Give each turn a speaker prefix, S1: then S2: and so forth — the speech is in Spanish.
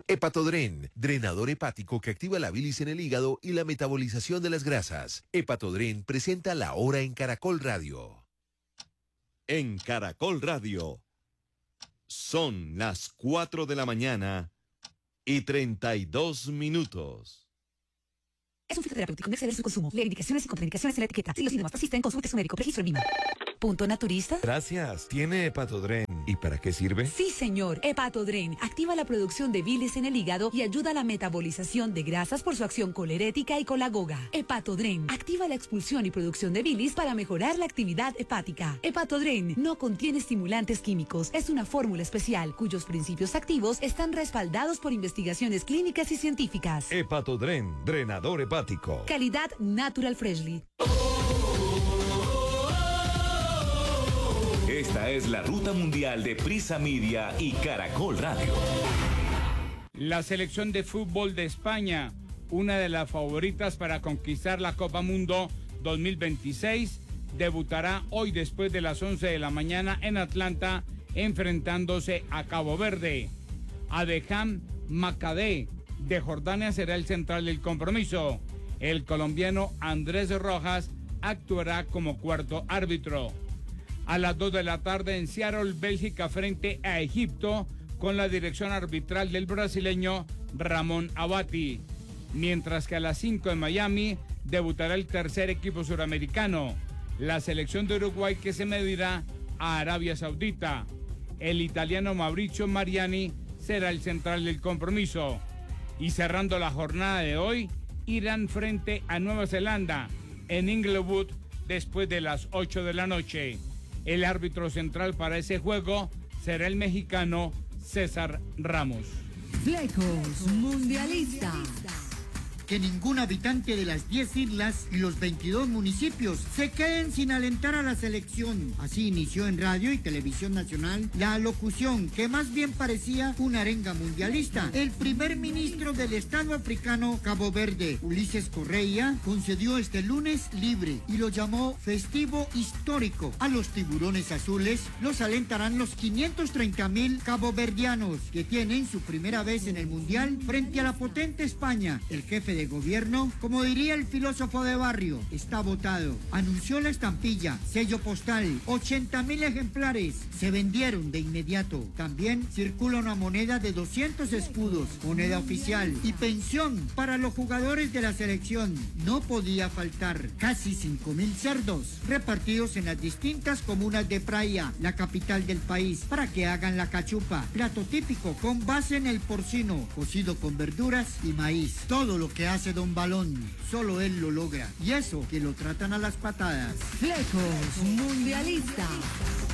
S1: Hepatodren, drenador hepático que activa la bilis en el hígado y la metabolización de las grasas. Hepatodren presenta La Hora en Caracol Radio.
S2: En Caracol Radio, son las 4 de la mañana y 32 minutos.
S3: Es un fitoterapéutico, no exceder su consumo. Lee indicaciones y contraindicaciones en la etiqueta. Si los síntomas persisten, consulte a su médico. Registro en Lima. ¿Punto naturista?
S4: Gracias. ¿Tiene Hepatodren? ¿Y para qué sirve?
S3: Sí, señor. Hepatodren activa la producción de bilis en el hígado y ayuda a la metabolización de grasas por su acción colerética y colagoga. Hepatodren activa la expulsión y producción de bilis para mejorar la actividad hepática. Hepatodren no contiene estimulantes químicos. Es una fórmula especial cuyos principios activos están respaldados por investigaciones clínicas y científicas.
S4: Hepatodren, drenador hepático.
S3: Calidad Natural Freshly.
S5: Esta es la ruta mundial de Prisa Media y Caracol Radio.
S6: La selección de fútbol de España, una de las favoritas para conquistar la Copa Mundo 2026, debutará hoy después de las 11 de la mañana en Atlanta, enfrentándose a Cabo Verde. Adeham Macadé de Jordania será el central del compromiso. El colombiano Andrés Rojas actuará como cuarto árbitro. A las 2 de la tarde en Seattle, Bélgica frente a Egipto, con la dirección arbitral del brasileño Ramón Abati. Mientras que a las 5 en Miami debutará el tercer equipo suramericano, la selección de Uruguay, que se medirá a Arabia Saudita. El italiano Mauricio Mariani será el central del compromiso. Y cerrando la jornada de hoy, Irán frente a Nueva Zelanda en Inglewood después de las 8 de la noche. El árbitro central para ese juego será el mexicano César Ramos.
S7: Flecos Mundialistas. Que ningún habitante de las 10 islas y los 22 municipios se queden sin alentar a la selección. Así inició en radio y televisión nacional la locución que más bien parecía una arenga mundialista. El primer ministro del Estado africano Cabo Verde, Ulises Correa, concedió este lunes libre y lo llamó festivo histórico. A los tiburones azules los alentarán los 530,000 caboverdianos que tienen su primera vez en el mundial frente a la potente España. El jefe de gobierno, como diría el filósofo de barrio, está votado. Anunció la estampilla, sello postal, 80,000 ejemplares. Se vendieron de inmediato. También circula una moneda de 200 escudos, moneda oficial y pensión para los jugadores de la selección. No podía faltar casi 5,000 cerdos repartidos en las distintas comunas de Praia, la capital del país, para que hagan la cachupa, plato típico con base en el porcino, cocido con verduras y maíz. Todo lo que hace Don Balón, solo él lo logra. Y eso que lo tratan a las patadas.
S3: Flecos Mundialistas.